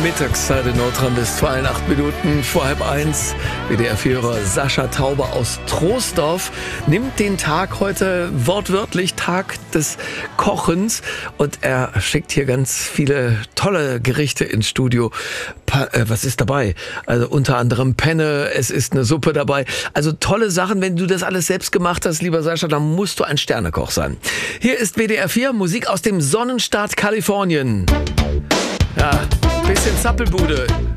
Mittagszeit in Nordrhein-Westfalen, 8 Minuten vor 12:30. WDR-Führer Sascha Tauber aus Troisdorf nimmt den Tag heute wortwörtlich Tag des Kochens und er schickt hier ganz viele tolle Gerichte ins Studio. Was ist dabei? Also unter anderem Penne, es ist eine Suppe dabei. Also tolle Sachen. Wenn du das alles selbst gemacht hast, lieber Sascha, dann musst du ein Sternekoch sein. Hier ist WDR 4, Musik aus dem Sonnenstaat Kalifornien. Ja, bisschen Zappelbude.